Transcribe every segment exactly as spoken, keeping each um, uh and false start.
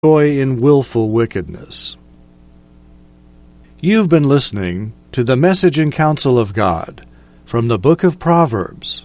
joy in willful wickedness. You've been listening to the Message and Counsel of God from the book of Proverbs.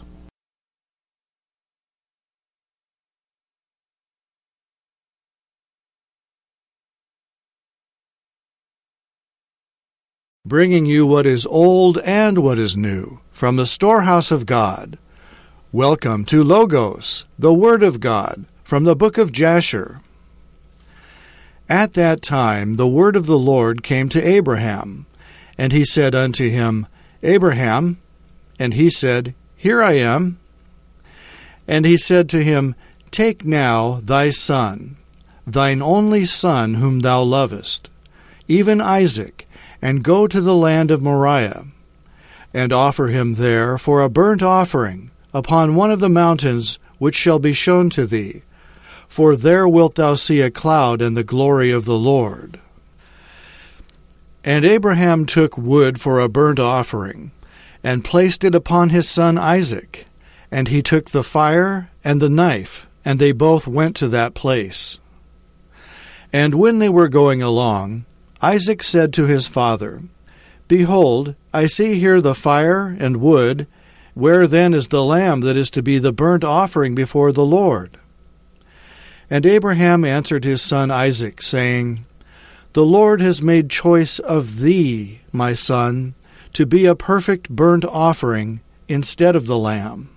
Bringing you what is old and what is new from the storehouse of God. Welcome to Logos, the Word of God, from the book of Jasher. At that time the word of the Lord came to Abraham, and he said unto him, Abraham. And he said, Here I am. And he said to him, Take now thy son, thine only son whom thou lovest, even Isaac, and go to the land of Moriah, and offer him there for a burnt offering upon one of the mountains which shall be shown to thee. For there wilt thou see a cloud and the glory of the Lord. And Abraham took wood for a burnt offering, and placed it upon his son Isaac. And he took the fire and the knife, and they both went to that place. And when they were going along, Isaac said to his father, Behold, I see here the fire and wood. Where then is the lamb that is to be the burnt offering before the Lord? And Abraham answered his son Isaac, saying, The Lord has made choice of thee, my son, to be a perfect burnt offering instead of the lamb.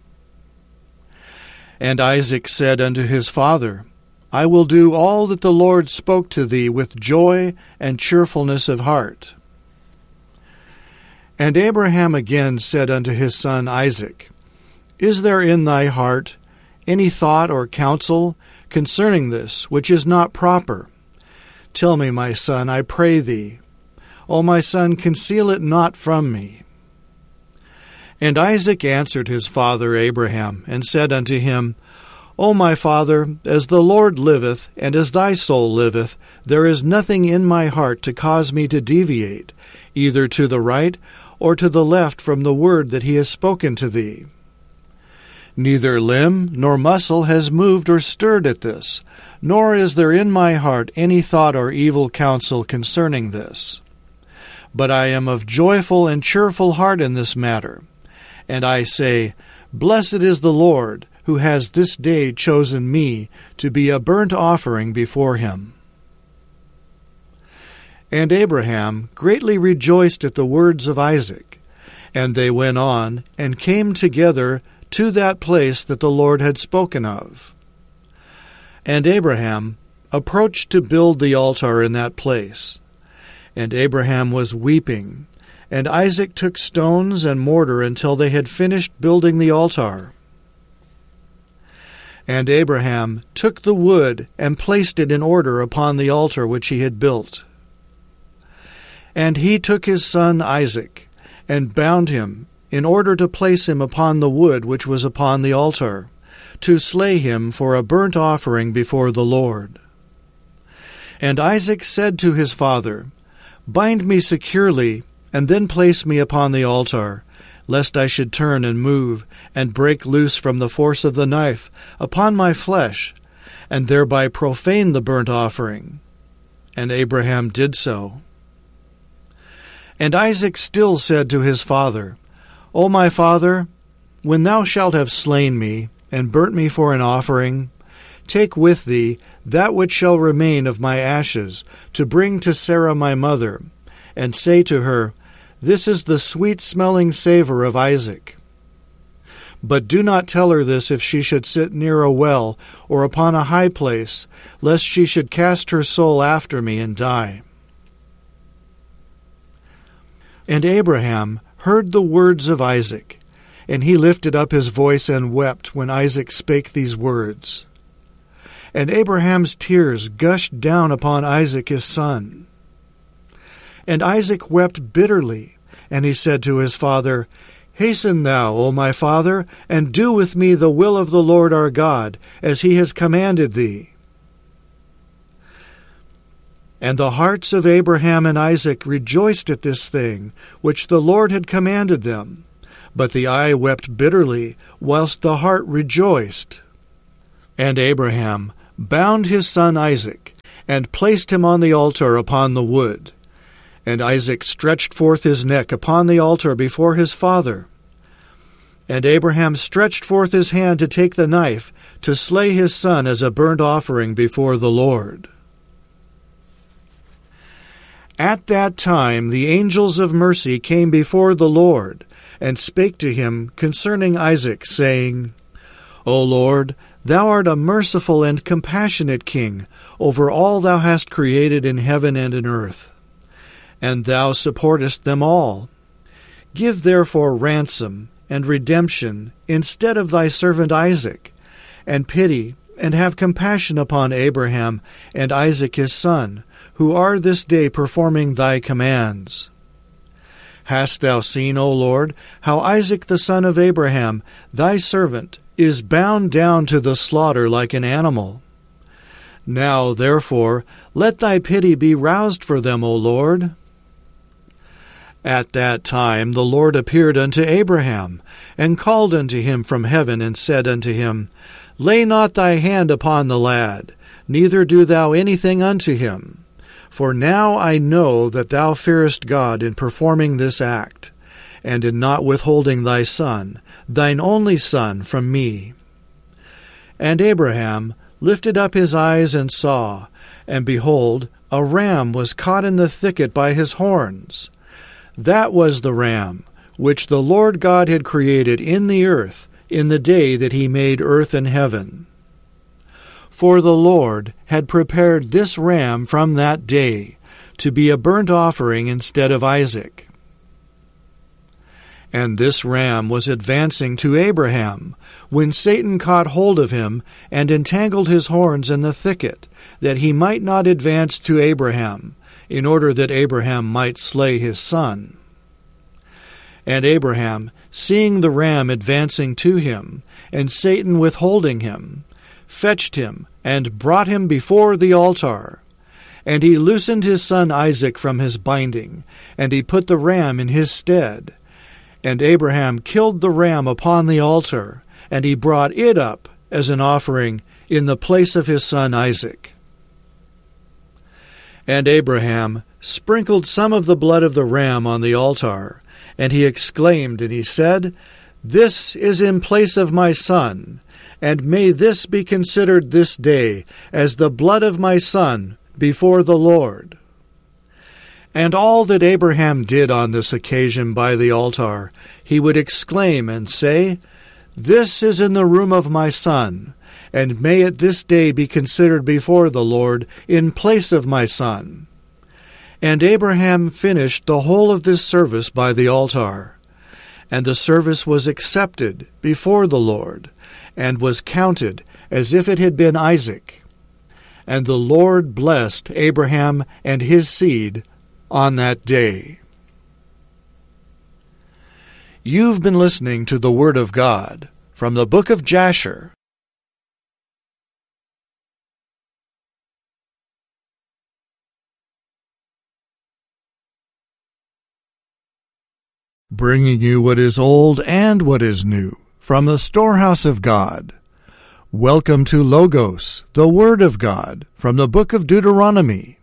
And Isaac said unto his father, I will do all that the Lord spoke to thee with joy and cheerfulness of heart. And Abraham again said unto his son Isaac, Is there in thy heart any thought or counsel concerning this, which is not proper? Tell me, my son, I pray thee. O my son, conceal it not from me. And Isaac answered his father Abraham, and said unto him, O my father, as the Lord liveth, and as thy soul liveth, there is nothing in my heart to cause me to deviate, either to the right or to the left from the word that he has spoken to thee. Neither limb nor muscle has moved or stirred at this, nor is there in my heart any thought or evil counsel concerning this. But I am of joyful and cheerful heart in this matter. And I say, Blessed is the Lord, who has this day chosen me to be a burnt offering before him. And Abraham greatly rejoiced at the words of Isaac. And they went on, and came together to that place that the Lord had spoken of. And Abraham approached to build the altar in that place. And Abraham was weeping, and Isaac took stones and mortar until they had finished building the altar. And Abraham took the wood and placed it in order upon the altar which he had built. And he took his son Isaac, and bound him, in order to place him upon the wood which was upon the altar, to slay him for a burnt offering before the Lord. And Isaac said to his father, Bind me securely, and then place me upon the altar, lest I should turn and move, and break loose from the force of the knife upon my flesh, and thereby profane the burnt offering. And Abraham did so. And Isaac still said to his father, O my father, when thou shalt have slain me, and burnt me for an offering, take with thee that which shall remain of my ashes, to bring to Sarah my mother, and say to her, This is the sweet-smelling savour of Isaac. But do not tell her this if she should sit near a well, or upon a high place, lest she should cast her soul after me and die. And Abraham heard the words of Isaac, and he lifted up his voice and wept when Isaac spake these words. And Abraham's tears gushed down upon Isaac his son. And Isaac wept bitterly, and he said to his father, Hasten thou, O my father, and do with me the will of the Lord our God, as he has commanded thee. And the hearts of Abraham and Isaac rejoiced at this thing, which the Lord had commanded them. But the eye wept bitterly, whilst the heart rejoiced. And Abraham bound his son Isaac, and placed him on the altar upon the wood. And Isaac stretched forth his neck upon the altar before his father. And Abraham stretched forth his hand to take the knife, to slay his son as a burnt offering before the Lord. At that time the angels of mercy came before the Lord, and spake to him concerning Isaac, saying, O Lord, thou art a merciful and compassionate king over all thou hast created in heaven and in earth, and thou supportest them all. Give therefore ransom and redemption instead of thy servant Isaac, and pity and have compassion upon Abraham and Isaac his son, who are this day performing thy commands. Hast thou seen, O Lord, how Isaac the son of Abraham, thy servant, is bound down to the slaughter like an animal? Now, therefore, let thy pity be roused for them, O Lord. At that time the Lord appeared unto Abraham, and called unto him from heaven, and said unto him, Lay not thy hand upon the lad, neither do thou anything unto him. For now I know that thou fearest God in performing this act, and in not withholding thy son, thine only son, from me. And Abraham lifted up his eyes and saw, and behold, a ram was caught in the thicket by his horns. That was the ram which the Lord God had created in the earth in the day that he made earth and heaven. For the Lord had prepared this ram from that day to be a burnt offering instead of Isaac. And this ram was advancing to Abraham, when Satan caught hold of him and entangled his horns in the thicket, that he might not advance to Abraham, in order that Abraham might slay his son. And Abraham, seeing the ram advancing to him, and Satan withholding him, fetched him, and brought him before the altar. And he loosened his son Isaac from his binding, and he put the ram in his stead. And Abraham killed the ram upon the altar, and he brought it up as an offering in the place of his son Isaac. And Abraham sprinkled some of the blood of the ram on the altar, and he exclaimed, and he said, This is in place of my son, and may this be considered this day as the blood of my son before the Lord. And all that Abraham did on this occasion by the altar, he would exclaim and say, This is in the room of my son, and may it this day be considered before the Lord in place of my son. And Abraham finished the whole of this service by the altar. And the service was accepted before the Lord, and was counted as if it had been Isaac. And the Lord blessed Abraham and his seed on that day. You've been listening to the Word of God from the book of Jasher. Bringing you what is old and what is new from the storehouse of God. Welcome to Logos, the Word of God, from the book of Deuteronomy.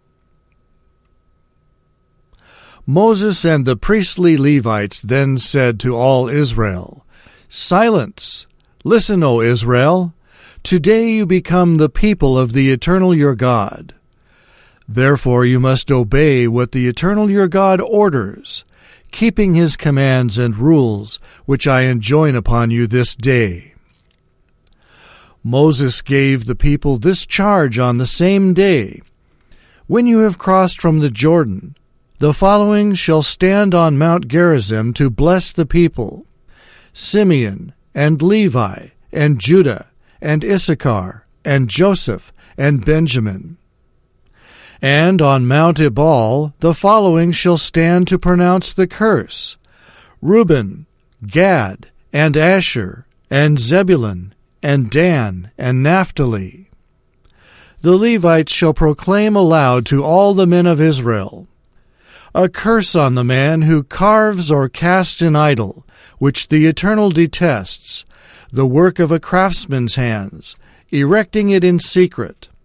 Moses and the priestly Levites then said to all Israel, Silence! Listen, O Israel! Today you become the people of the Eternal your God. Therefore you must obey what the Eternal your God orders, keeping his commands and rules, which I enjoin upon you this day. Moses gave the people this charge on the same day. When you have crossed from the Jordan, the following shall stand on Mount Gerizim to bless the people: Simeon, and Levi, and Judah, and Issachar, and Joseph, and Benjamin. And on Mount Ebal the following shall stand to pronounce the curse: Reuben, Gad, and Asher, and Zebulun, and Dan, and Naphtali. The Levites shall proclaim aloud to all the men of Israel: A curse on the man who carves or casts an idol, which the Eternal detests, the work of a craftsman's hands, erecting it in secret.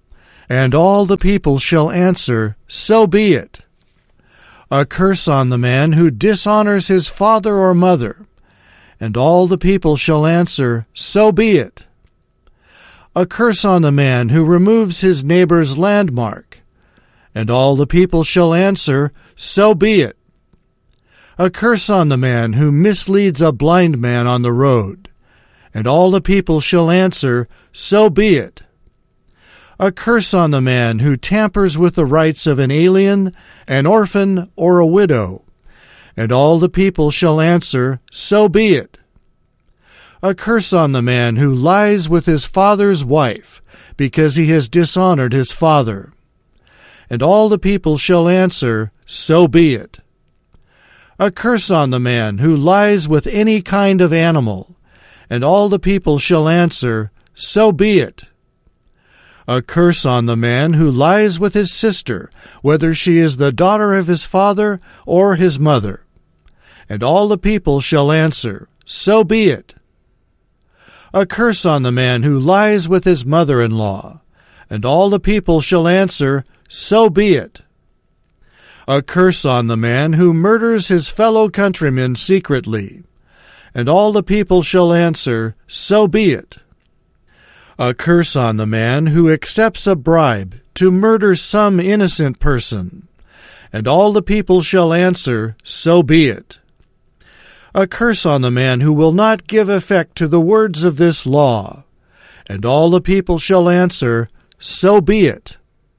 And all the people shall answer, So be it. A curse on the man who dishonors his father or mother. And all the people shall answer, So be it. A curse on the man who removes his neighbor's landmark. And all the people shall answer, So be it. A curse on the man who misleads a blind man on the road. And all the people shall answer, So be it. A curse on the man who tampers with the rights of an alien, an orphan, or a widow. And all the people shall answer, So be it. A curse on the man who lies with his father's wife, because he has dishonored his father. And all the people shall answer, So be it. A curse on the man who lies with any kind of animal. And all the people shall answer, So be it. A curse on the man who lies with his sister, whether she is the daughter of his father or his mother. And all the people shall answer, So be it. A curse on the man who lies with his mother-in-law. And all the people shall answer, So be it. A curse on the man who murders his fellow countrymen secretly. And all the people shall answer, So be it. A curse on the man who accepts a bribe to murder some innocent person. And all the people shall answer, So be it. A curse on the man who will not give effect to the words of this law. And all the people shall answer, So be it.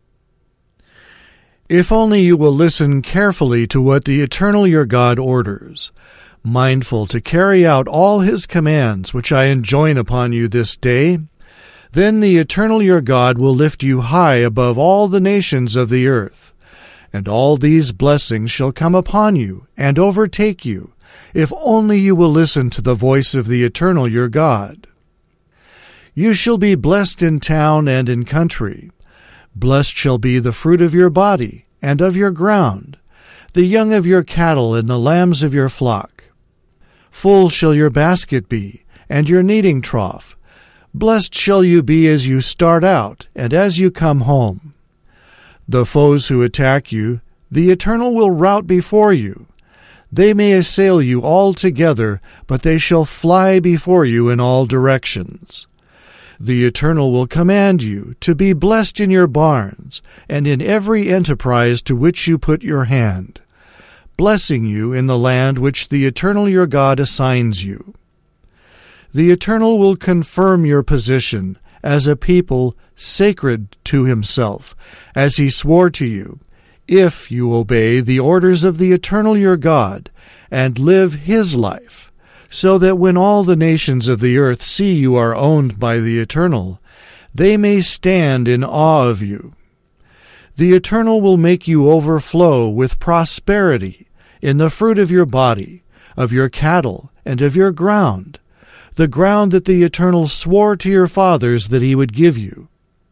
If only you will listen carefully to what the Eternal your God orders, mindful to carry out all his commands which I enjoin upon you this day, then the Eternal your God will lift you high above all the nations of the earth, and all these blessings shall come upon you and overtake you, if only you will listen to the voice of the Eternal your God. You shall be blessed in town and in country. Blessed shall be the fruit of your body and of your ground, the young of your cattle and the lambs of your flock. Full shall your basket be, and your kneading trough. Blessed shall you be as you start out, and as you come home. The foes who attack you, the Eternal will rout before you. They may assail you all together, but they shall fly before you in all directions. The Eternal will command you to be blessed in your barns, and in every enterprise to which you put your hand, blessing you in the land which the Eternal your God assigns you. The Eternal will confirm your position as a people sacred to himself, as he swore to you, if you obey the orders of the Eternal your God, and live his life, so that when all the nations of the earth see you are owned by the Eternal, they may stand in awe of you. The Eternal will make you overflow with prosperity in the fruit of your body, of your cattle, and of your ground, the ground that the Eternal swore to your fathers that he would give you.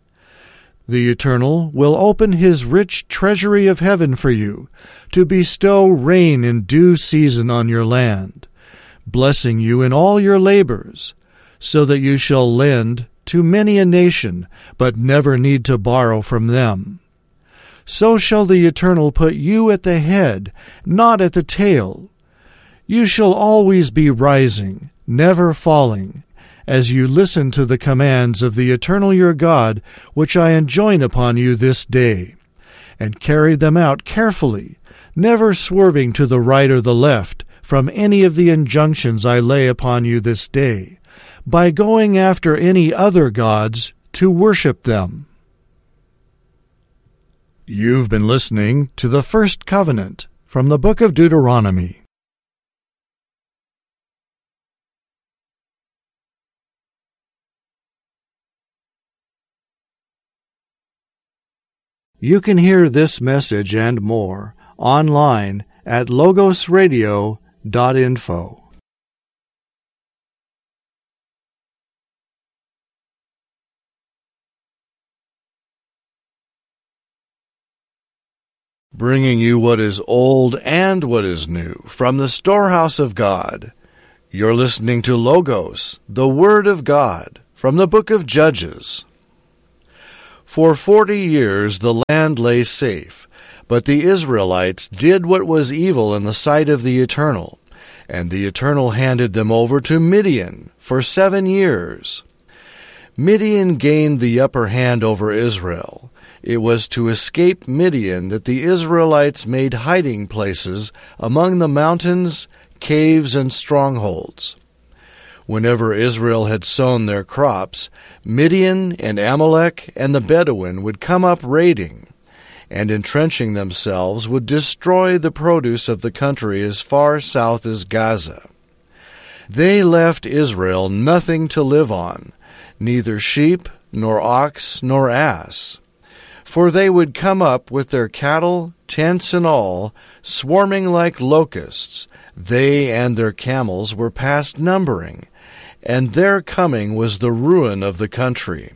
The Eternal will open his rich treasury of heaven for you, to bestow rain in due season on your land, blessing you in all your labors, so that you shall lend to many a nation, but never need to borrow from them. So shall the Eternal put you at the head, not at the tail. You shall always be rising, never falling, as you listen to the commands of the Eternal your God, which I enjoin upon you this day, and carry them out carefully, never swerving to the right or the left from any of the injunctions I lay upon you this day, by going after any other gods to worship them. You've been listening to the First Covenant from the Book of Deuteronomy. You can hear this message and more online at logos radio dot info. Bringing you what is old and what is new from the storehouse of God. You're listening to Logos, the Word of God, from the book of Judges. For forty years the land lay safe, but the Israelites did what was evil in the sight of the Eternal, and the Eternal handed them over to Midian for seven years. Midian gained the upper hand over Israel. It was to escape Midian that the Israelites made hiding places among the mountains, caves, and strongholds. Whenever Israel had sown their crops, Midian and Amalek and the Bedouin would come up raiding, and entrenching themselves would destroy the produce of the country as far south as Gaza. They left Israel nothing to live on, neither sheep, nor ox, nor ass. For they would come up with their cattle, tents and all, swarming like locusts. They and their camels were past numbering, and their coming was the ruin of the country.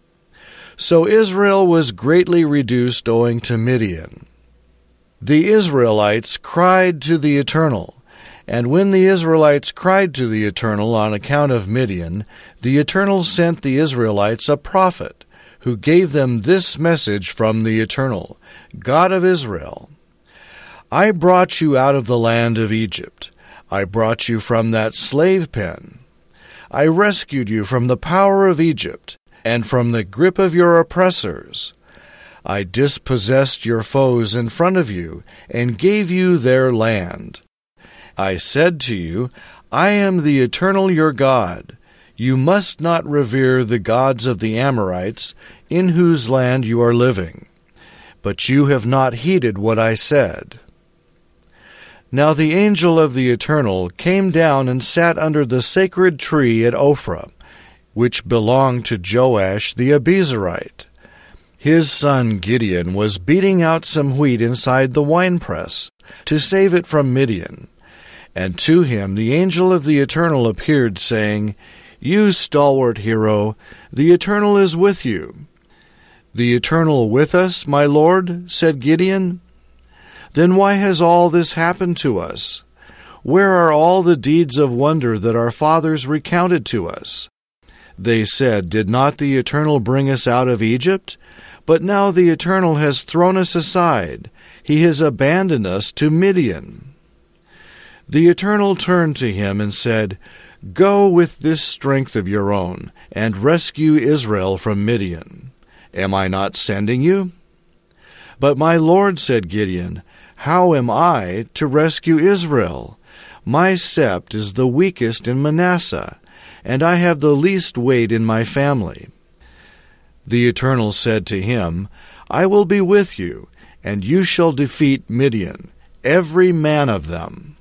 So Israel was greatly reduced owing to Midian. The Israelites cried to the Eternal, and when the Israelites cried to the Eternal on account of Midian, the Eternal sent the Israelites a prophet, who gave them this message from the Eternal, God of Israel. I brought you out of the land of Egypt. I brought you from that slave pen. I rescued you from the power of Egypt, and from the grip of your oppressors. I dispossessed your foes in front of you, and gave you their land. I said to you, I am the Eternal your God. You must not revere the gods of the Amorites, in whose land you are living. But you have not heeded what I said. Now the angel of the Eternal came down and sat under the sacred tree at Ophrah, which belonged to Joash the Abiezrite. His son Gideon was beating out some wheat inside the winepress to save it from Midian. And to him the angel of the Eternal appeared, saying, You stalwart hero, the Eternal is with you. The Eternal with us, my lord? Said Gideon. Then why has all this happened to us? Where are all the deeds of wonder that our fathers recounted to us? They said, Did not the Eternal bring us out of Egypt? But now the Eternal has thrown us aside. He has abandoned us to Midian. The Eternal turned to him and said, Go with this strength of your own, and rescue Israel from Midian. Am I not sending you? But my lord, said Gideon, how am I to rescue Israel? My sept is the weakest in Manasseh, and I have the least weight in my family. The Eternal said to him, I will be with you, and you shall defeat Midian, every man of them.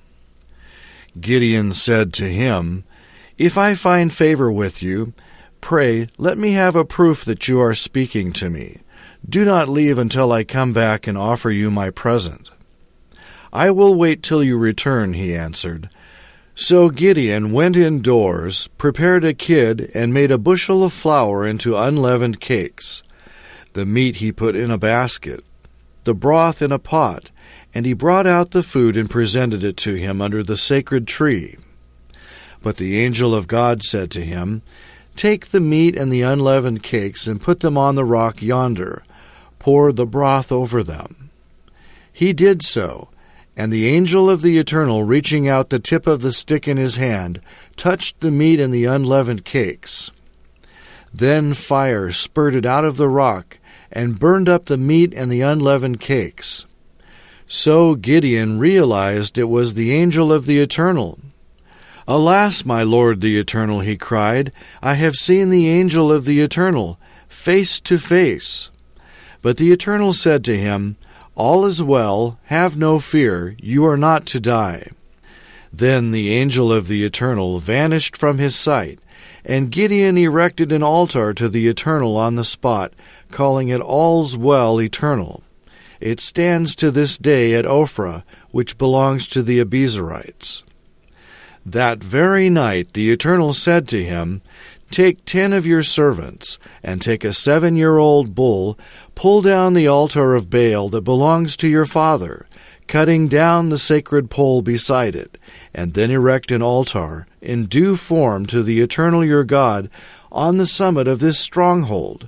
Gideon said to him, If I find favor with you, pray let me have a proof that you are speaking to me. Do not leave until I come back and offer you my present. I will wait till you return, he answered. So Gideon went indoors, prepared a kid, and made a bushel of flour into unleavened cakes. The meat he put in a basket, the broth in a pot, and he brought out the food and presented it to him under the sacred tree. But the angel of God said to him, Take the meat and the unleavened cakes and put them on the rock yonder. Pour the broth over them. He did so, and the angel of the Eternal, reaching out the tip of the stick in his hand, touched the meat and the unleavened cakes. Then fire spurted out of the rock and burned up the meat and the unleavened cakes. So Gideon realized it was the angel of the Eternal. Alas, my lord the Eternal, he cried, I have seen the angel of the Eternal, face to face. But the Eternal said to him, All is well, have no fear, you are not to die. Then the angel of the Eternal vanished from his sight, and Gideon erected an altar to the Eternal on the spot, calling it All's Well Eternal. It stands to this day at Ophrah, which belongs to the Abiezrites. That very night the Eternal said to him, Take ten of your servants, and take a seven-year-old bull, pull down the altar of Baal that belongs to your father, cutting down the sacred pole beside it, and then erect an altar in due form to the Eternal your God on the summit of this stronghold.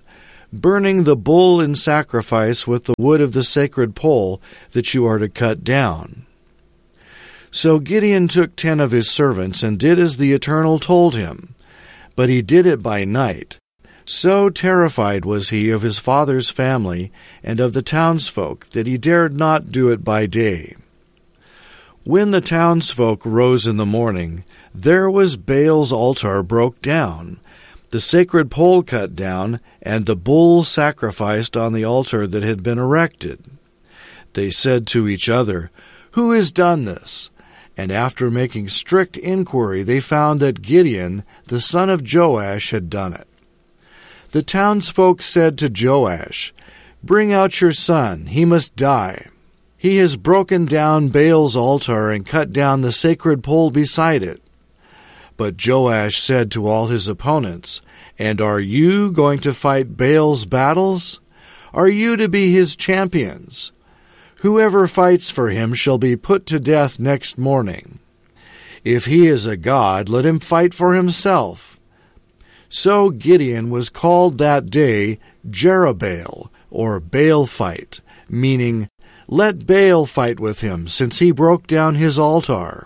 burning the bull in sacrifice with the wood of the sacred pole that you are to cut down." So Gideon took ten of his servants and did as the Eternal told him, but he did it by night. So terrified was he of his father's family and of the townsfolk that he dared not do it by day. When the townsfolk rose in the morning, there was Baal's altar broke down, the sacred pole cut down, and the bull sacrificed on the altar that had been erected. They said to each other, "Who has done this?" And after making strict inquiry, they found that Gideon, the son of Joash, had done it. The townsfolk said to Joash, "Bring out your son, he must die. He has broken down Baal's altar and cut down the sacred pole beside it." But Joash said to all his opponents, "And are you going to fight Baal's battles? Are you to be his champions? Whoever fights for him shall be put to death next morning. If he is a god, let him fight for himself." So Gideon was called that day Jerubbaal, or Baal fight, meaning, "Let Baal fight with him, since he broke down his altar."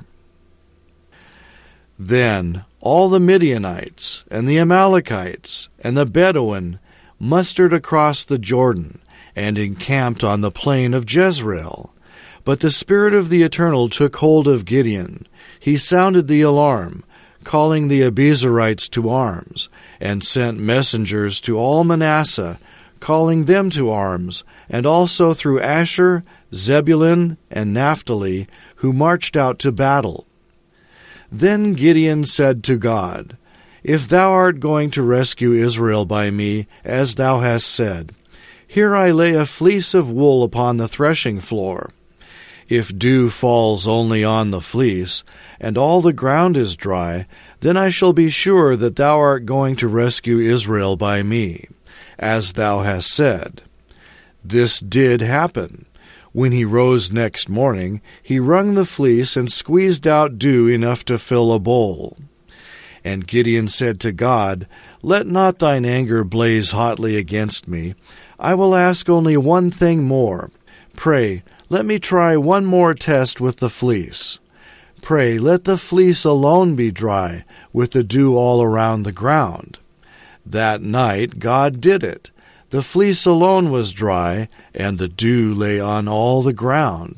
Then all the Midianites, and the Amalekites, and the Bedouin mustered across the Jordan, and encamped on the plain of Jezreel. But the Spirit of the Eternal took hold of Gideon. He sounded the alarm, calling the Abiezrites to arms, and sent messengers to all Manasseh, calling them to arms, and also through Asher, Zebulun, and Naphtali, who marched out to battle. Then Gideon said to God, "If thou art going to rescue Israel by me, as thou hast said, here I lay a fleece of wool upon the threshing floor. If dew falls only on the fleece, and all the ground is dry, then I shall be sure that thou art going to rescue Israel by me, as thou hast said." This did happen. When he rose next morning, he wrung the fleece and squeezed out dew enough to fill a bowl. And Gideon said to God, "Let not thine anger blaze hotly against me. I will ask only one thing more. Pray, let me try one more test with the fleece. Pray, let the fleece alone be dry, with the dew all around the ground." That night God did it. The fleece alone was dry, and the dew lay on all the ground.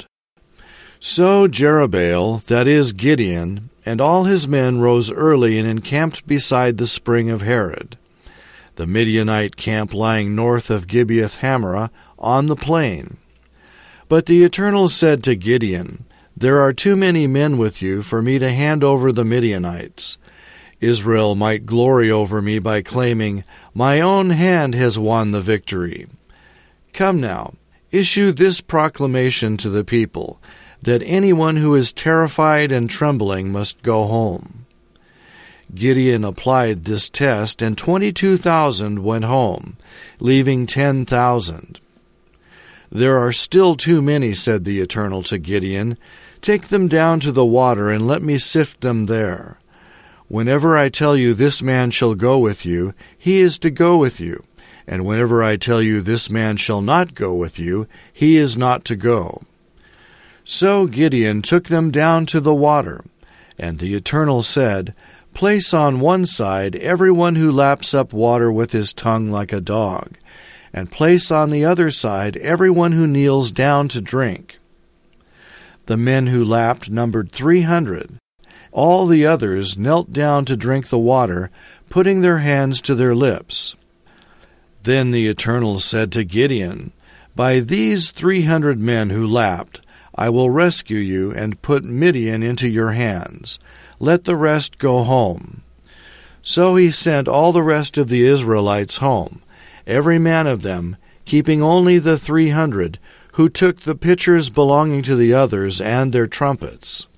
So Jerubbaal, that is Gideon, and all his men rose early and encamped beside the spring of Harod, the Midianite camp lying north of Gibeath-Hamarah on the plain. But the Eternal said to Gideon, "There are too many men with you for me to hand over the Midianites. Israel might glory over me by claiming, 'My own hand has won the victory.' Come now, issue this proclamation to the people, that anyone who is terrified and trembling must go home." Gideon applied this test, and twenty-two thousand went home, leaving ten thousand. "There are still too many," said the Eternal to Gideon. "Take them down to the water, and let me sift them there. Whenever I tell you this man shall go with you, he is to go with you. And whenever I tell you this man shall not go with you, he is not to go." So Gideon took them down to the water. And the Eternal said, "Place on one side everyone who laps up water with his tongue like a dog, and place on the other side everyone who kneels down to drink." The men who lapped numbered three hundred. All the others knelt down to drink the water, putting their hands to their lips. Then the Eternal said to Gideon, "By these three hundred men who lapped, I will rescue you and put Midian into your hands. Let the rest go home." So he sent all the rest of the Israelites home, every man of them, keeping only the three hundred, who took the pitchers belonging to the others and their trumpets.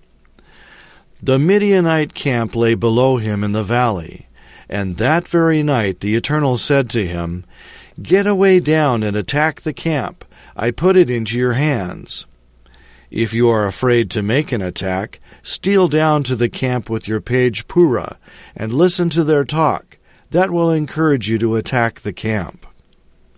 The Midianite camp lay below him in the valley, and that very night the Eternal said to him, "Get away down and attack the camp. I put it into your hands. If you are afraid to make an attack, steal down to the camp with your page Purah, and listen to their talk. That will encourage you to attack the camp."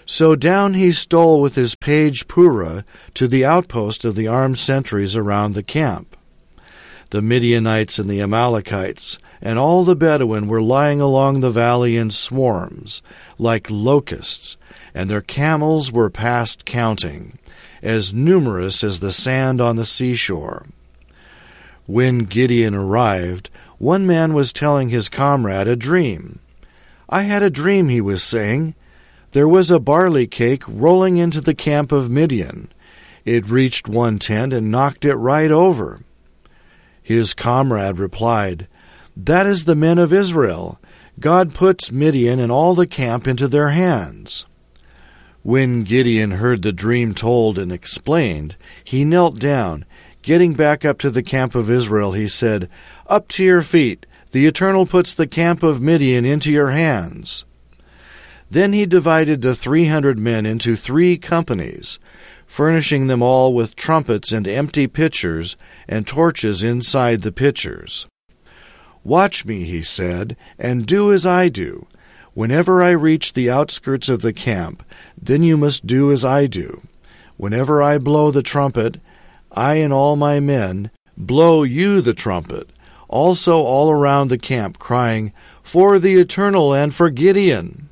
So down he stole with his page Purah to the outpost of the armed sentries around the camp. The Midianites and the Amalekites and all the Bedouin were lying along the valley in swarms, like locusts, and their camels were past counting, as numerous as the sand on the seashore. When Gideon arrived, one man was telling his comrade a dream. "I had a dream," he was saying. "There was a barley cake rolling into the camp of Midian. It reached one tent and knocked it right over." His comrade replied, "That is the men of Israel. God puts Midian and all the camp into their hands." When Gideon heard the dream told and explained, he knelt down. Getting back up to the camp of Israel, he said, "Up to your feet. The Eternal puts the camp of Midian into your hands." Then he divided the three hundred men into three companies, furnishing them all with trumpets and empty pitchers and torches inside the pitchers. "Watch me," he said, "and do as I do. Whenever I reach the outskirts of the camp, then you must do as I do. Whenever I blow the trumpet, I and all my men, blow you the trumpet, also all around the camp, crying, 'For the Eternal and for Gideon!'"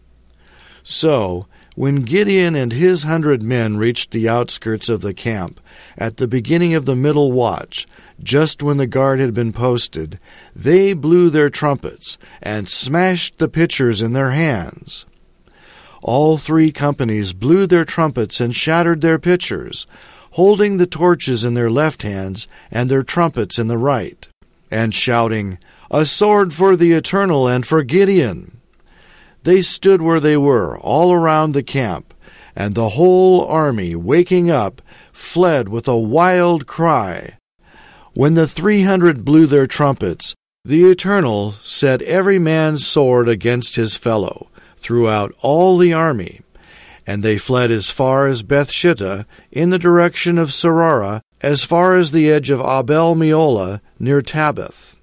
So, when Gideon and his hundred men reached the outskirts of the camp, at the beginning of the middle watch, just when the guard had been posted, they blew their trumpets and smashed the pitchers in their hands. All three companies blew their trumpets and shattered their pitchers, holding the torches in their left hands and their trumpets in the right, and shouting, "A sword for the Eternal and for Gideon!" They stood where they were, all around the camp, and the whole army, waking up, fled with a wild cry. When the three hundred blew their trumpets, the Eternal set every man's sword against his fellow throughout all the army, and they fled as far as Bethshittah in the direction of Serara, as far as the edge of Abel-Meolah near Tabbath.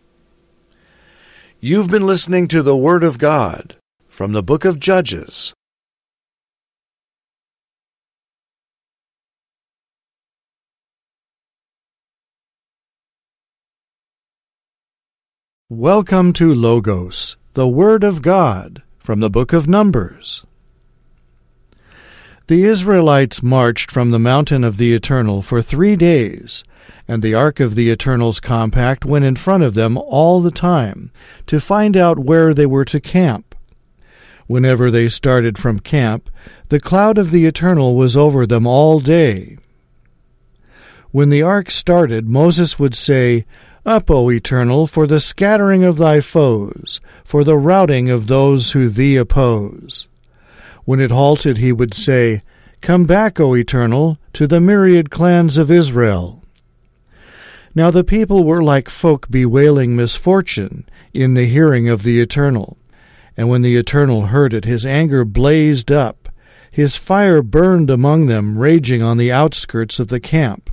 You've been listening to the Word of God from the book of Judges. Welcome to Logos, the Word of God from the book of Numbers. The Israelites marched from the mountain of the Eternal for three days, and the Ark of the Eternal's compact went in front of them all the time to find out where they were to camp. Whenever they started from camp, the cloud of the Eternal was over them all day. When the ark started, Moses would say, "Up, O Eternal, for the scattering of thy foes, for the routing of those who thee oppose." When it halted, he would say, "Come back, O Eternal, to the myriad clans of Israel." Now the people were like folk bewailing misfortune in the hearing of the Eternal. And when the Eternal heard it, his anger blazed up. His fire burned among them, raging on the outskirts of the camp.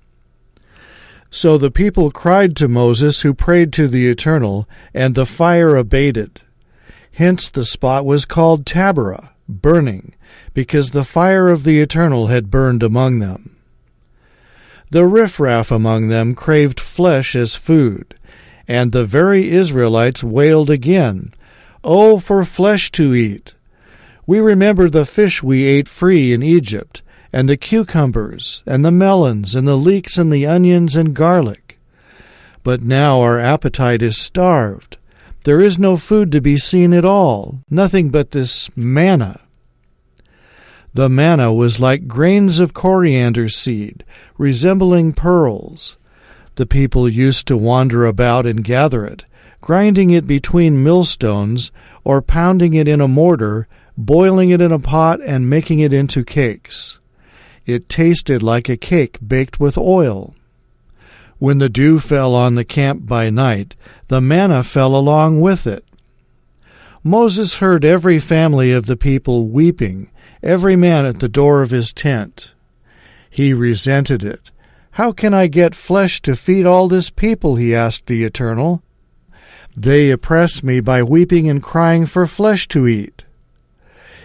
So the people cried to Moses, who prayed to the Eternal, and the fire abated. Hence the spot was called Taberah, burning, because the fire of the Eternal had burned among them. The riffraff among them craved flesh as food, and the very Israelites wailed again, "Oh, for flesh to eat! We remember the fish we ate free in Egypt, and the cucumbers, and the melons, and the leeks, and the onions, and garlic. But now our appetite is starved. There is no food to be seen at all, nothing but this manna." The manna was like grains of coriander seed, resembling pearls. The people used to wander about and gather it, grinding it between millstones, or pounding it in a mortar, boiling it in a pot, and making it into cakes. It tasted like a cake baked with oil. When the dew fell on the camp by night, the manna fell along with it. Moses heard every family of the people weeping, every man at the door of his tent. He resented it. "How can I get flesh to feed all this people?" he asked the Eternal. "They oppress me by weeping and crying for flesh to eat."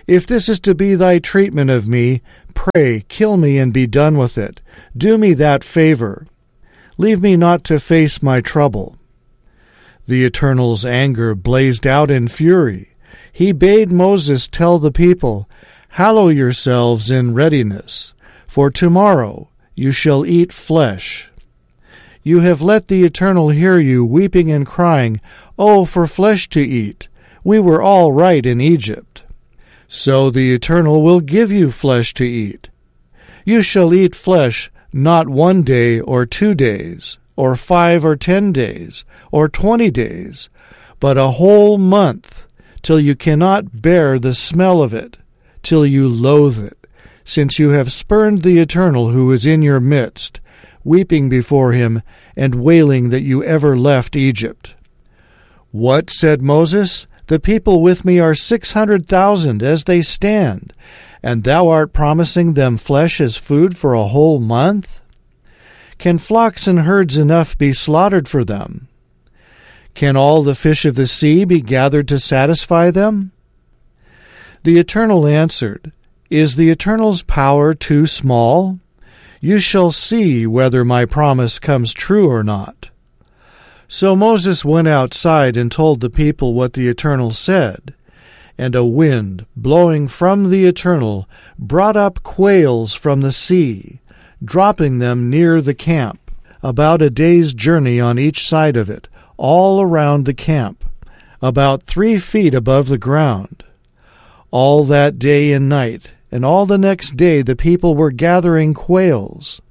If this is to be thy treatment of me, pray, kill me and be done with it. Do me that favor. Leave me not to face my trouble." The Eternal's anger blazed out in fury. He bade Moses tell the people, "Hallow yourselves in readiness, for tomorrow you shall eat flesh." You have let the Eternal hear you weeping and crying, "Oh, for flesh to eat! We were all right in Egypt." So the Eternal will give you flesh to eat. You shall eat flesh not one day or two days, or five or ten days, or twenty days, but a whole month, till you cannot bear the smell of it, till you loathe it, since you have spurned the Eternal who is in your midst, weeping before him and wailing that you ever left Egypt. "What?" said Moses. "The people with me are six hundred thousand as they stand, and thou art promising them flesh as food for a whole month? Can flocks and herds enough be slaughtered for them? Can all the fish of the sea be gathered to satisfy them?" The Eternal answered, "Is the Eternal's power too small? You shall see whether my promise comes true or not." So Moses went outside and told the people what the Eternal said. And a wind, blowing from the Eternal, brought up quails from the sea, dropping them near the camp, about a day's journey on each side of it, all around the camp, about three feet above the ground. All that day and night, and all the next day the people were gathering quails.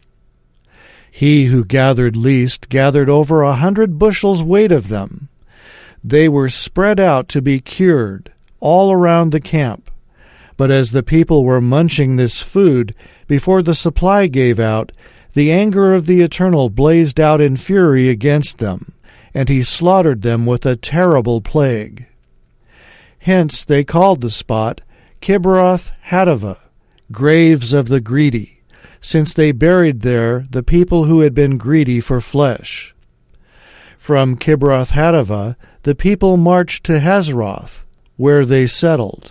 He who gathered least gathered over a hundred bushels weight of them. They were spread out to be cured all around the camp. But as the people were munching this food, before the supply gave out, the anger of the Eternal blazed out in fury against them, and he slaughtered them with a terrible plague. Hence they called the spot Kibroth Hattaavah, graves of the greedy, since they buried there the people who had been greedy for flesh. From Kibroth Hattaavah the people marched to Hazeroth, where they settled.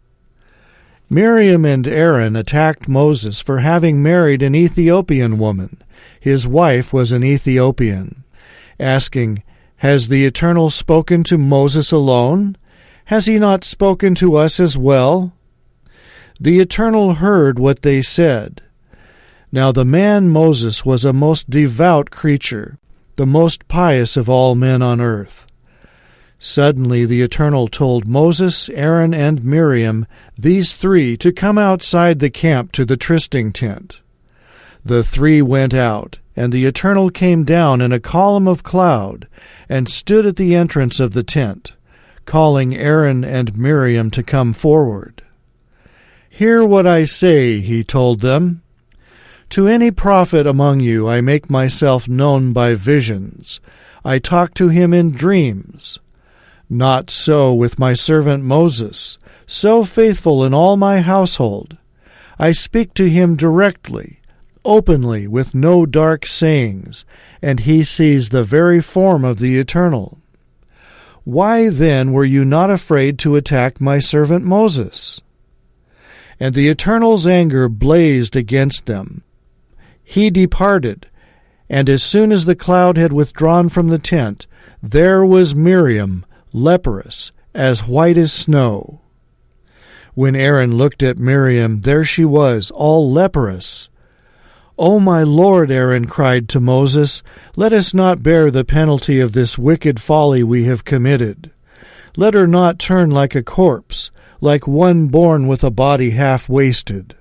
Miriam and Aaron attacked Moses for having married an Ethiopian woman. His wife was an Ethiopian, asking, "Has the Eternal spoken to Moses alone? Has he not spoken to us as well?" The Eternal heard what they said. Now the man Moses was a most devout creature, the most pious of all men on earth. Suddenly the Eternal told Moses, Aaron, and Miriam, these three, to come outside the camp to the trysting tent. The three went out, and the Eternal came down in a column of cloud, and stood at the entrance of the tent, calling Aaron and Miriam to come forward. "Hear what I say," he told them. "To any prophet among you I make myself known by visions. I talk to him in dreams. Not so with my servant Moses, so faithful in all my household. I speak to him directly, openly, with no dark sayings, and he sees the very form of the Eternal. Why then were you not afraid to attack my servant Moses?" And the Eternal's anger blazed against them. He departed, and as soon as the cloud had withdrawn from the tent, there was Miriam, leprous, as white as snow. When Aaron looked at Miriam, there she was, all leprous. "O my Lord," Aaron cried to Moses, "let us not bear the penalty of this wicked folly we have committed. Let her not turn like a corpse, like one born with a body half wasted."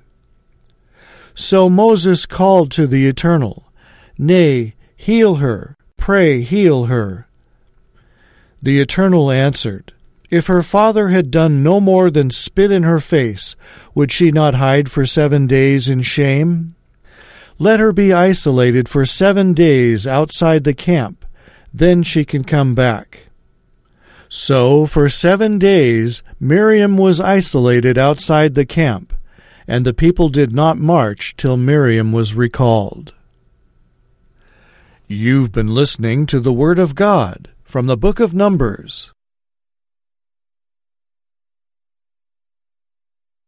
So Moses called to the Eternal, "Nay, heal her, pray heal her." The Eternal answered, "If her father had done no more than spit in her face, would she not hide for seven days in shame? Let her be isolated for seven days outside the camp, then she can come back." So for seven days Miriam was isolated outside the camp, and the people did not march till Miriam was recalled. You've been listening to the Word of God from the Book of Numbers.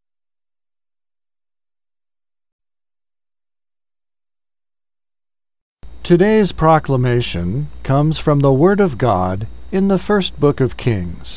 Today's proclamation comes from the Word of God in the first book of Kings.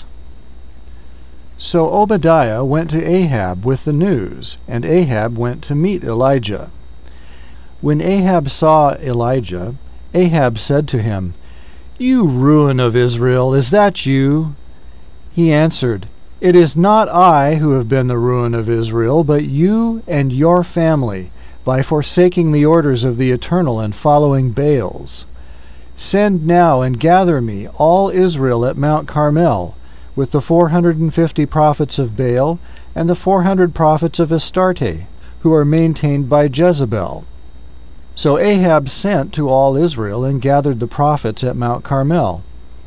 So Obadiah went to Ahab with the news, and Ahab went to meet Elijah. When Ahab saw Elijah, Ahab said to him, "You ruin of Israel, is that you?" He answered, "It is not I who have been the ruin of Israel, but you and your family, by forsaking the orders of the Eternal and following Baals. Send now and gather me all Israel at Mount Carmel, with the four hundred and fifty prophets of Baal and the four hundred prophets of Astarte, who are maintained by Jezebel." So Ahab sent to all Israel and gathered the prophets at Mount Carmel.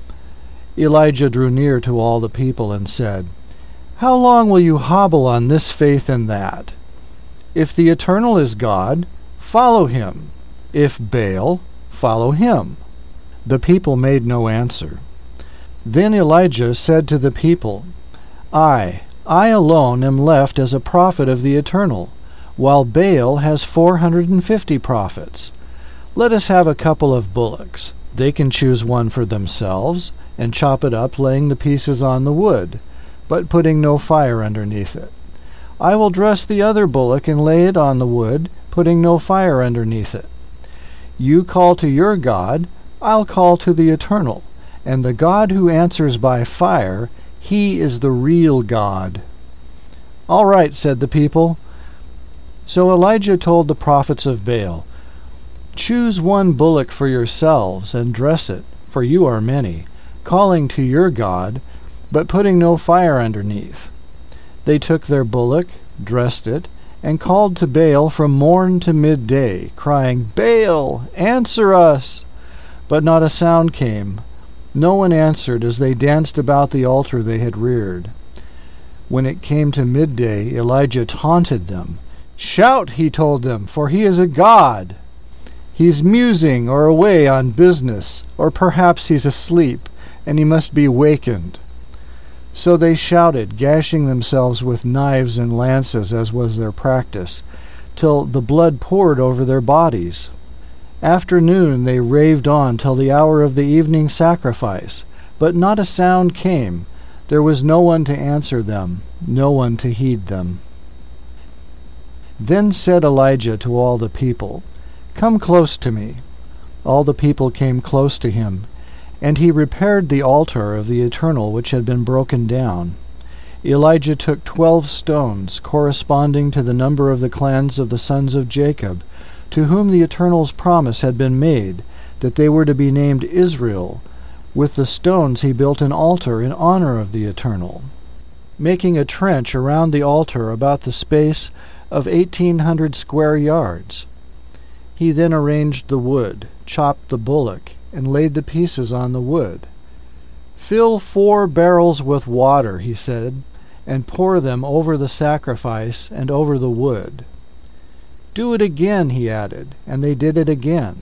Elijah drew near to all the people and said, "How long will you hobble on this faith and that? If the Eternal is God, follow him. If Baal, follow him." The people made no answer. Then Elijah said to the people, I, I alone am left as a prophet of the Eternal, while Baal has four hundred and fifty prophets. Let us have a couple of bullocks. They can choose one for themselves, and chop it up, laying the pieces on the wood, but putting no fire underneath it. I will dress the other bullock and lay it on the wood, putting no fire underneath it. You call to your God, I'll call to the Eternal, and the God who answers by fire, he is the real God. All right, said the people. So Elijah told the prophets of Baal, Choose one bullock for yourselves, and dress it, for you are many, calling to your God, but putting no fire underneath. They took their bullock, dressed it, and called to Baal from morn to midday, crying, Baal, answer us! But not a sound came. No one answered as they danced about the altar they had reared. When it came to midday, Elijah taunted them. Shout, he told them, for he is a god. He's musing or away on business, or perhaps he's asleep, and he must be wakened. So they shouted, gashing themselves with knives and lances, as was their practice, till the blood poured over their bodies. After noon they raved on till the hour of the evening sacrifice, but not a sound came. There was no one to answer them, no one to heed them. Then said Elijah to all the people, Come close to me. All the people came close to him, and he repaired the altar of the Eternal which had been broken down. Elijah took twelve stones, corresponding to the number of the clans of the sons of Jacob, to whom the Eternal's promise had been made, that they were to be named Israel. With the stones he built an altar in honor of the Eternal, making a trench around the altar about the space of eighteen hundred square yards. He then arranged the wood, chopped the bullock, and laid the pieces on the wood. Fill four barrels with water, he said, and pour them over the sacrifice and over the wood. Do it again, he added, and they did it again.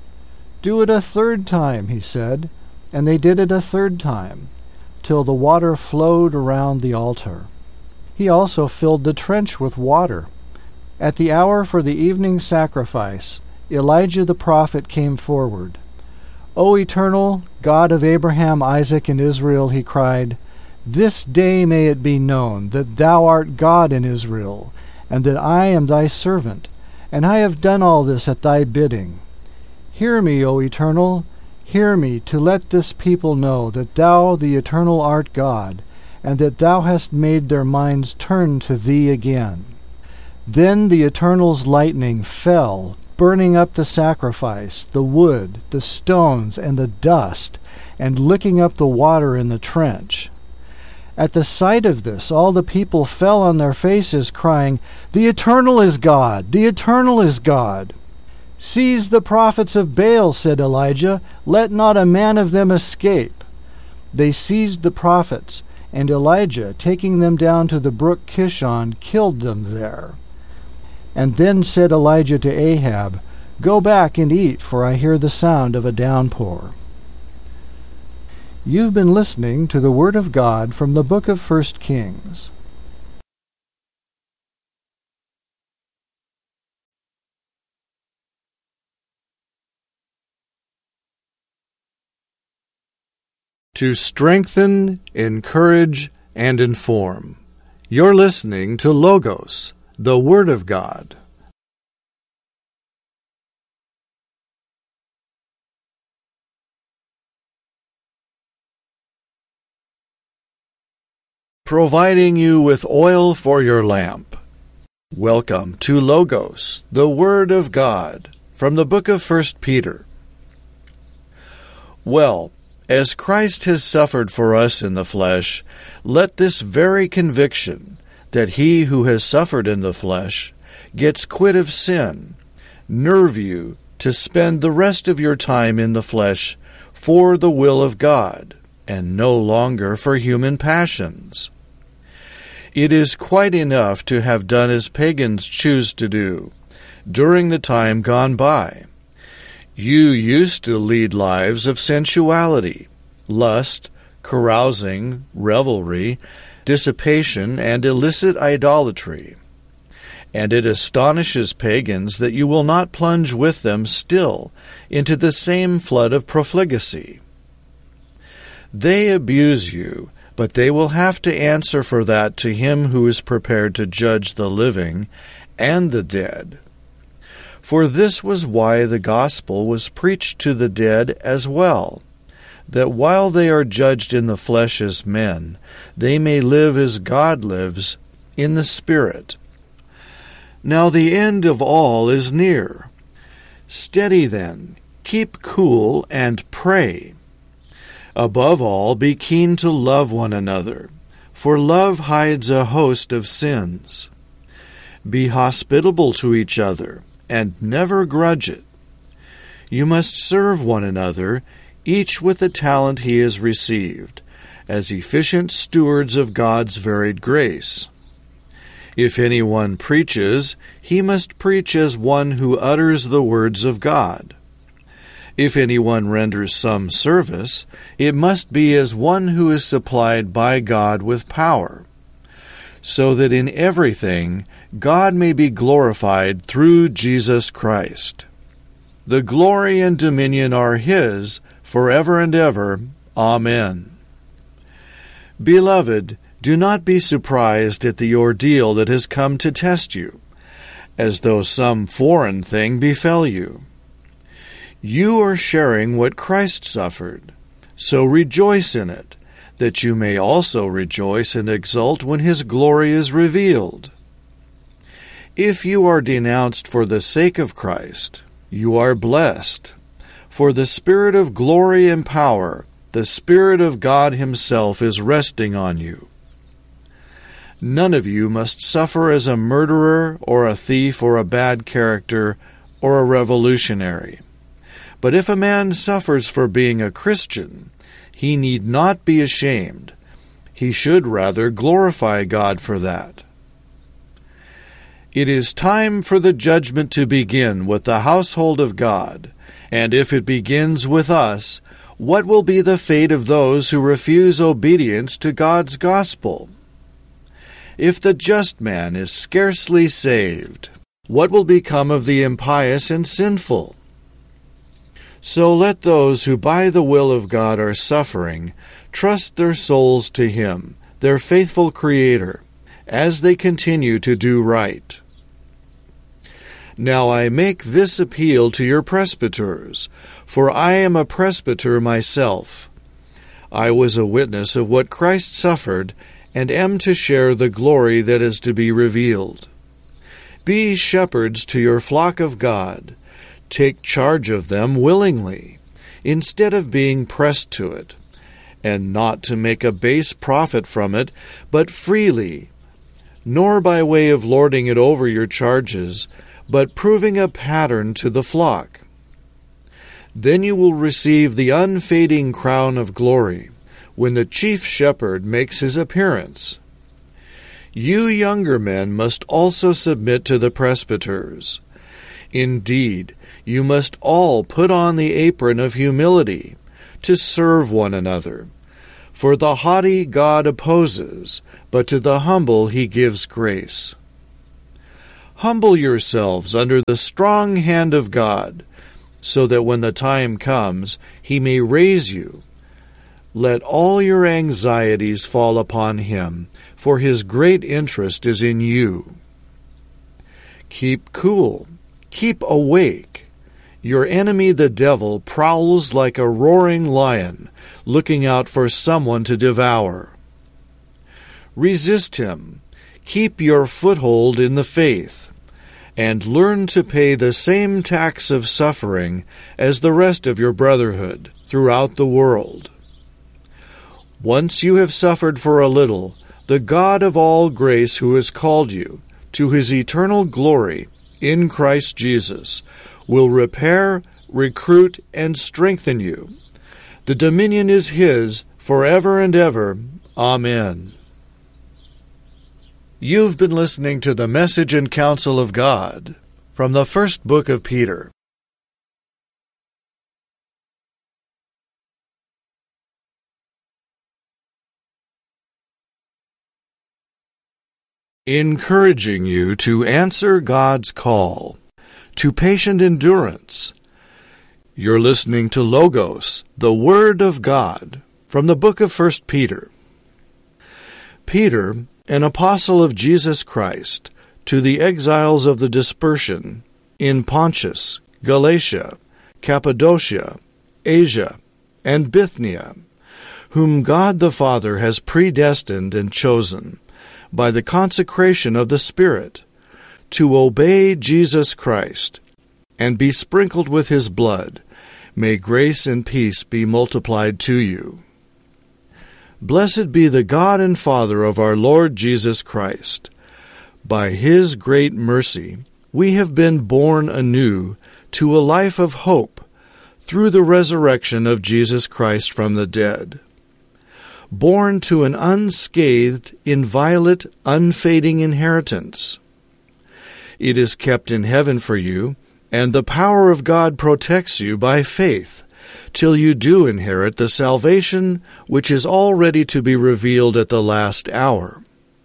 Do it a third time, he said, and they did it a third time, till the water flowed around the altar. He also filled the trench with water. At the hour for the evening sacrifice, Elijah the prophet came forward. O Eternal, God of Abraham, Isaac, and Israel, he cried, This day may it be known that thou art God in Israel, and that I am thy servant, and I have done all this at thy bidding. Hear me, O Eternal, hear me, to let this people know that thou, the Eternal, art God, and that thou hast made their minds turn to thee again. Then the Eternal's lightning fell, burning up the sacrifice, the wood, the stones, and the dust, and licking up the water in the trench. At the sight of this, all the people fell on their faces, crying, The Eternal is God! The Eternal is God! Seize the prophets of Baal, said Elijah. Let not a man of them escape. They seized the prophets, and Elijah, taking them down to the brook Kishon, killed them there. And then said Elijah to Ahab, Go back and eat, for I hear the sound of a downpour. You've been listening to the Word of God from the book of First Kings. to strengthen, encourage, and inform. You're listening to Logos, the Word of God. Providing you with oil for your lamp. Welcome to Logos, the Word of God, from the book of First Peter. Well, as Christ has suffered for us in the flesh, let this very conviction, that he who has suffered in the flesh gets quit of sin, nerve you to spend the rest of your time in the flesh for the will of God, and no longer for human passions. It is quite enough to have done as pagans choose to do during the time gone by. You used to lead lives of sensuality, lust, carousing, revelry, dissipation, and illicit idolatry. And it astonishes pagans that you will not plunge with them still into the same flood of profligacy. They abuse you, but they will have to answer for that to him who is prepared to judge the living and the dead. For this was why the gospel was preached to the dead as well, that while they are judged in the flesh as men, they may live as God lives in the Spirit. Now the end of all is near. Steady then, keep cool, and pray. Above all, be keen to love one another, for love hides a host of sins. Be hospitable to each other, and never grudge it. You must serve one another, each with the talent he has received, as efficient stewards of God's varied grace. If anyone preaches, he must preach as one who utters the words of God. If anyone renders some service, it must be as one who is supplied by God with power, so that in everything God may be glorified through Jesus Christ. The glory and dominion are his forever and ever. Amen. Beloved, do not be surprised at the ordeal that has come to test you, as though some foreign thing befell you. You are sharing what Christ suffered, so rejoice in it, that you may also rejoice and exult when his glory is revealed. If you are denounced for the sake of Christ, you are blessed, for the Spirit of glory and power, the Spirit of God himself, is resting on you. None of you must suffer as a murderer or a thief or a bad character or a revolutionary. But if a man suffers for being a Christian, he need not be ashamed. He should rather glorify God for that. It is time for the judgment to begin with the household of God, and if it begins with us, what will be the fate of those who refuse obedience to God's gospel? If the just man is scarcely saved, what will become of the impious and sinful? So let those who by the will of God are suffering trust their souls to him, their faithful Creator, as they continue to do right. Now I make this appeal to your presbyters, for I am a presbyter myself. I was a witness of what Christ suffered, and am to share the glory that is to be revealed. Be shepherds to your flock of God. Take charge of them willingly, instead of being pressed to it, and not to make a base profit from it, but freely, nor by way of lording it over your charges, but proving a pattern to the flock. Then you will receive the unfading crown of glory, when the chief shepherd makes his appearance. You younger men must also submit to the presbyters. Indeed, you must all put on the apron of humility, to serve one another. For the haughty God opposes, but to the humble he gives grace. Humble yourselves under the strong hand of God, so that when the time comes, he may raise you let all your anxieties fall upon him, for his great interest is in you. Keep cool. Keep awake. Your enemy the devil prowls like a roaring lion, looking out for someone to devour. Resist him. Keep your foothold in the faith, and learn to pay the same tax of suffering as the rest of your brotherhood throughout the world. Once you have suffered for a little, the God of all grace, who has called you to his eternal glory in Christ Jesus, will repair, recruit, and strengthen you. The dominion is his forever and ever. Amen. You've been listening to the Message and Counsel of God from the first book of Peter. Encouraging you to answer God's call to patient endurance. You're listening to Logos, the Word of God, from the book of First Peter. Peter, an apostle of Jesus Christ, to the exiles of the dispersion in Pontus, Galatia, Cappadocia, Asia, and Bithynia, whom God the Father has predestined and chosen by the consecration of the Spirit, to obey Jesus Christ and be sprinkled with his blood. May grace and peace be multiplied to you. Blessed be the God and Father of our Lord Jesus Christ. By his great mercy we have been born anew to a life of hope through the resurrection of Jesus Christ from the dead. Born to an unscathed, inviolate, unfading inheritance. It is kept in heaven for you, and the power of God protects you by faith, till you do inherit the salvation which is already to be revealed at the last hour.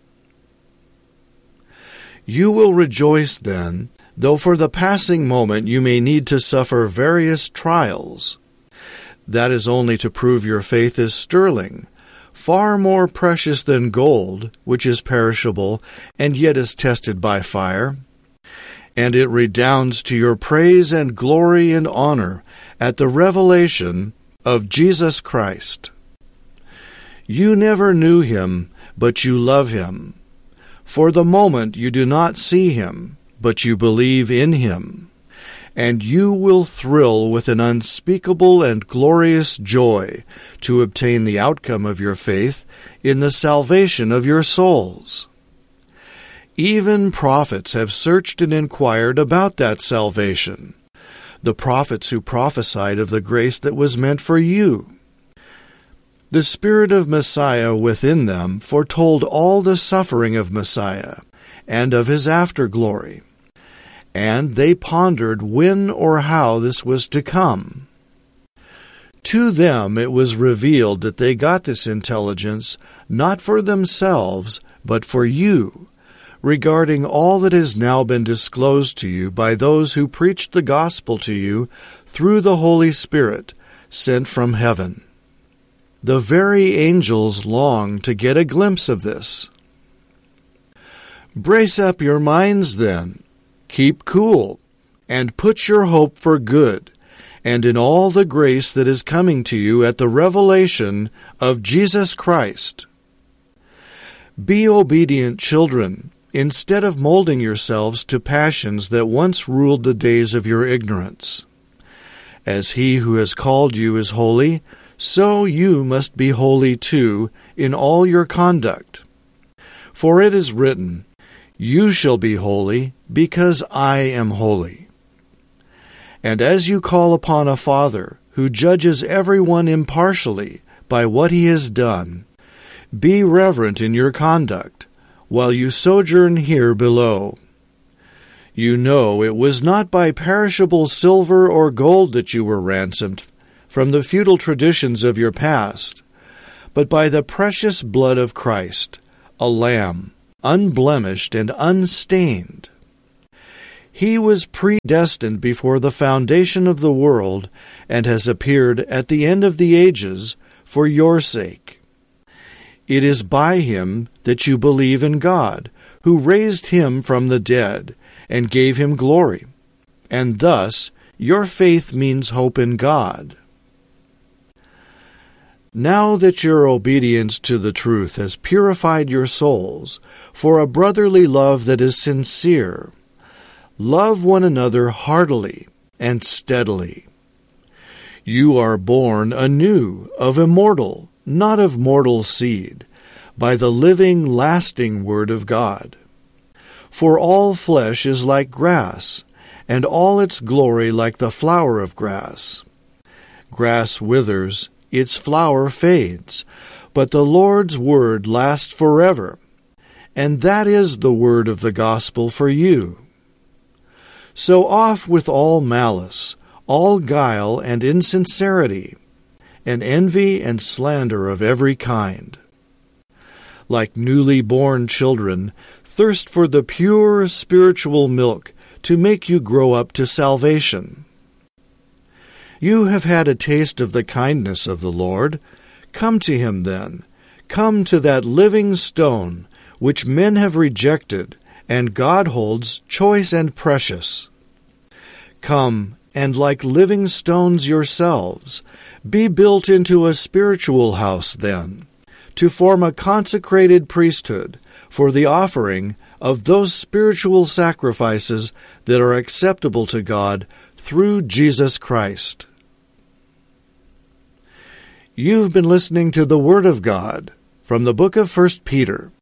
You will rejoice then, though for the passing moment you may need to suffer various trials. That is only to prove your faith is sterling, far more precious than gold, which is perishable, and yet is tested by fire. And it redounds to your praise and glory and honor at the revelation of Jesus Christ. You never knew him, but you love him. For the moment you do not see him, but you believe in him. And you will thrill with an unspeakable and glorious joy to obtain the outcome of your faith in the salvation of your souls. Even prophets have searched and inquired about that salvation, the prophets who prophesied of the grace that was meant for you. The Spirit of Messiah within them foretold all the suffering of Messiah and of his afterglory. And they pondered when or how this was to come. To them it was revealed that they got this intelligence not for themselves, but for you, regarding all that has now been disclosed to you by those who preached the gospel to you through the Holy Spirit sent from heaven. The very angels long to get a glimpse of this. Brace up your minds then. Keep cool, and put your hope for good, and in all the grace that is coming to you at the revelation of Jesus Christ. Be obedient children, instead of molding yourselves to passions that once ruled the days of your ignorance. As he who has called you is holy, so you must be holy too in all your conduct. For it is written, "You shall be holy, because I am holy." And as you call upon a Father who judges everyone impartially by what he has done, be reverent in your conduct, while you sojourn here below. You know it was not by perishable silver or gold that you were ransomed from the futile traditions of your past, but by the precious blood of Christ, a lamb, unblemished and unstained. He was predestined before the foundation of the world, and has appeared at the end of the ages for your sake. It is by him that you believe in God, who raised him from the dead and gave him glory, and thus your faith means hope in God. Now that your obedience to the truth has purified your souls for a brotherly love that is sincere, love one another heartily and steadily. You are born anew of immortal, not of mortal seed, by the living, lasting Word of God. For all flesh is like grass, and all its glory like the flower of grass. Grass withers, its flower fades, but the Lord's word lasts forever, and that is the word of the gospel for you. So off with all malice, all guile and insincerity, and envy and slander of every kind. Like newly born children, thirst for the pure spiritual milk to make you grow up to salvation. You have had a taste of the kindness of the Lord. Come to him then. Come to that living stone, which men have rejected, and God holds choice and precious. Come, and like living stones yourselves, be built into a spiritual house then, to form a consecrated priesthood for the offering of those spiritual sacrifices that are acceptable to God through Jesus Christ. You've been listening to the Word of God from the book of First Peter.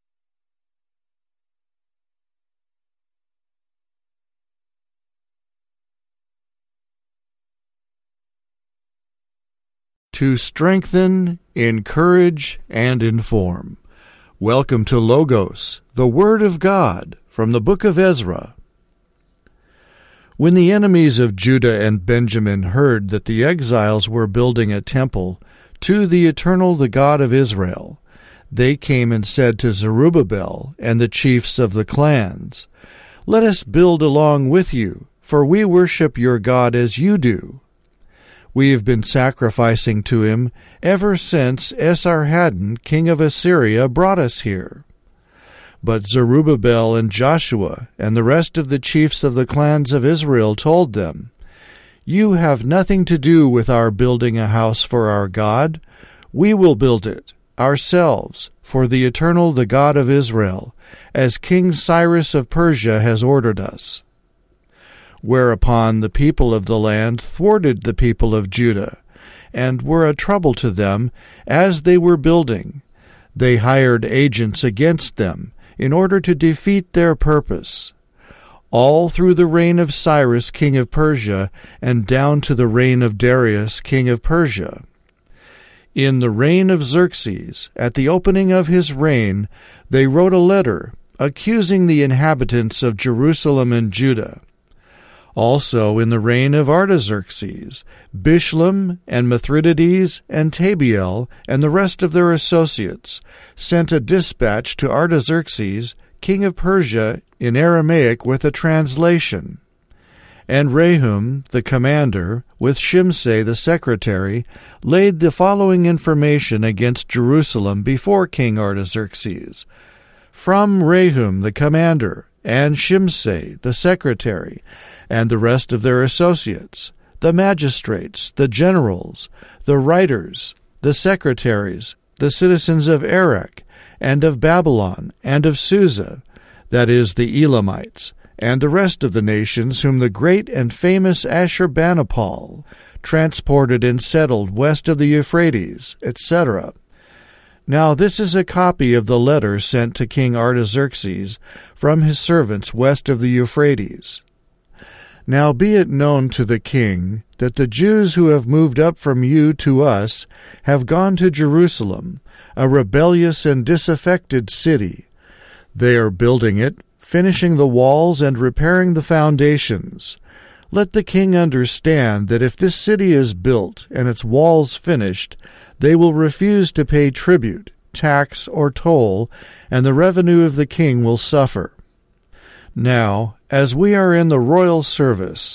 To strengthen, encourage, and inform. Welcome to Logos, the Word of God, from the book of Ezra. When the enemies of Judah and Benjamin heard that the exiles were building a temple to the Eternal, the God of Israel, they came and said to Zerubbabel and the chiefs of the clans, "Let us build along with you, for we worship your God as you do. We have been sacrificing to him ever since Esarhaddon, king of Assyria, brought us here." But Zerubbabel and Joshua and the rest of the chiefs of the clans of Israel told them, "You have nothing to do with our building a house for our God. We will build it ourselves for the Eternal, the God of Israel, as King Cyrus of Persia has ordered us." Whereupon the people of the land thwarted the people of Judah, and were a trouble to them as they were building. They hired agents against them in order to defeat their purpose. All through the reign of Cyrus, king of Persia, and down to the reign of Darius, king of Persia. In the reign of Xerxes, at the opening of his reign, they wrote a letter accusing the inhabitants of Jerusalem and Judah. Also in the reign of Artaxerxes, Bishlam and Mithridates and Tabiel and the rest of their associates sent a dispatch to Artaxerxes, king of Persia, in Aramaic with a translation. And Rehum, the commander, with Shimsai the secretary, laid the following information against Jerusalem before King Artaxerxes. From Rehum the commander, and Shimsai the secretary, and the rest of their associates, the magistrates, the generals, the writers, the secretaries, the citizens of Erech, and of Babylon, and of Susa, that is, the Elamites, and the rest of the nations whom the great and famous Ashurbanipal transported and settled west of the Euphrates, et cetera. Now this is a copy of the letter sent to King Artaxerxes from his servants west of the Euphrates. Now be it known to the king that the Jews who have moved up from you to us have gone to Jerusalem, a rebellious and disaffected city. They are building it, finishing the walls and repairing the foundations. Let the king understand that if this city is built and its walls finished, they will refuse to pay tribute, tax, or toll, and the revenue of the king will suffer. Now, as we are in the royal service,